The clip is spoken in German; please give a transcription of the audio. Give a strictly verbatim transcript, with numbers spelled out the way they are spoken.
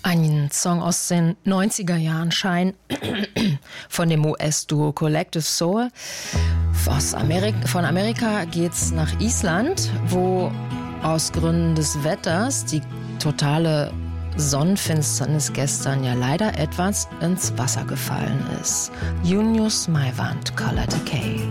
Ein Song aus den neunziger Jahren, Shine, von dem U S-Duo Collective Soul. Aus Amerika, von Amerika geht's nach Island, wo aus Gründen des Wetters die totale Sonnenfinsternis gestern ja leider etwas ins Wasser gefallen ist. Junius Maiwand, Color Decay.